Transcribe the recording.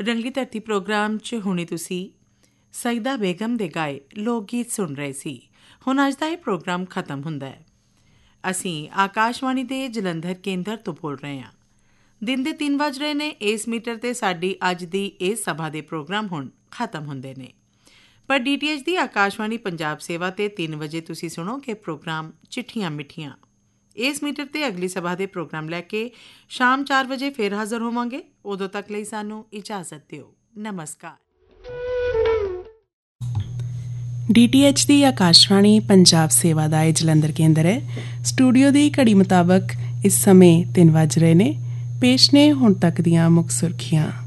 ਰੰਗਲੀ ਧਰਤੀ ਪ੍ਰੋਗਰਾਮ 'ਚ ਹੁਣੇ ਤੁਸੀਂ ਸਈਦਾ ਬੇਗਮ ਦੇ ਗਾਏ ਲੋਕ ਗੀਤ ਸੁਣ ਰਹੇ ਸੀ। ਹੁਣ ਅੱਜ ਦਾ ਇਹ ਪ੍ਰੋਗਰਾਮ ਖਤਮ ਹੁੰਦਾ ਹੈ। ਅਸੀਂ ਆਕਾਸ਼ਵਾਣੀ ਦੇ ਜਲੰਧਰ ਕੇਂਦਰ ਤੋਂ ਬੋਲ ਰਹੇ ਹਾਂ। ਦਿਨ ਦੇ 3 ਵੱਜ ਰਹੇ ਨੇ। ਇਸ ਮੀਟਰ 'ਤੇ ਸਾਡੀ ਅੱਜ ਦੀ ਇਸ ਸਭਾ ਦੇ ਪ੍ਰੋਗਰਾਮ ਹੁਣ ਖਤਮ ਹੁੰਦੇ ਨੇ। ਪਰ DTH ਦੀ ਆਕਾਸ਼ਵਾਣੀ ਪੰਜਾਬ ਸੇਵਾ 'ਤੇ 3 ਵਜੇ ਤੁਸੀਂ ਸੁਣੋਗੇ ਪ੍ਰੋਗਰਾਮ ਚਿੱਠੀਆਂ ਮਿੱਠੀਆਂ। ਇਸ ਮੀਟਰ ਤੇ ਅਗਲੀ ਸਭਾ ਦੇ ਪ੍ਰੋਗਰਾਮ ਲੈ ਕੇ ਸ਼ਾਮ 4 ਵਜੇ ਫਿਰ ਹਾਜ਼ਰ ਹੋਵਾਂਗੇ। ਉਦੋਂ ਤੱਕ ਲਈ ਸਾਨੂੰ ਇਜਾਜ਼ਤ ਦਿਓ। ਨਮਸਕਾਰ। DTH ਦੀ ਆਕਾਸ਼ਵਾਣੀ ਪੰਜਾਬ ਸੇਵਾ ਦਾ ਇਹ ਜਲੰਧਰ ਕੇਂਦਰ ਹੈ। ਸਟੂਡੀਓ ਦੀ ਘੜੀ ਮੁਤਾਬਕ ਇਸ ਸਮੇਂ 3 ਵੱਜ ਰਹੇ ਨੇ। ਪੇਸ਼ ਨੇ ਹੁਣ ਤੱਕ ਦੀਆਂ ਮੁੱਖ ਸੁਰਖੀਆਂ।